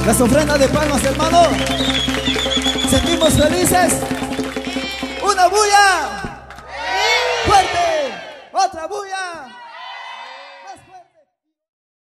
Las ofrendas de palmas, hermano. Sentimos felices. ¡Una bulla! ¡Fuerte! ¡Otra bulla!